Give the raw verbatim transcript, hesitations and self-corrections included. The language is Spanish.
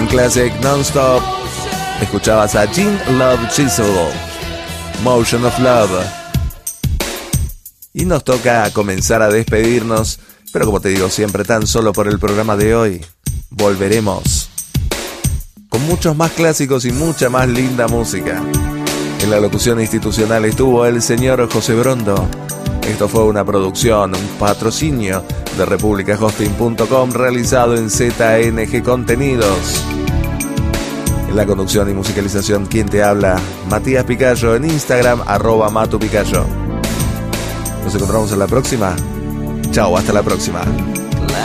Latin Classic Non-Stop. Escuchabas a Gene Love Chisel, Motion of Love. Y nos toca comenzar a despedirnos, pero como te digo siempre, tan solo por el programa de hoy. Volveremos con muchos más clásicos y mucha más linda música. En la locución institucional estuvo el señor José Brondo. Esto fue una producción, un patrocinio de República Hosting punto com realizado en Z N G Contenidos. En la conducción y musicalización, quien te habla, Matías Picayo, en Instagram, arroba Matu Picayo. Nos encontramos en la próxima. Chao, hasta la próxima.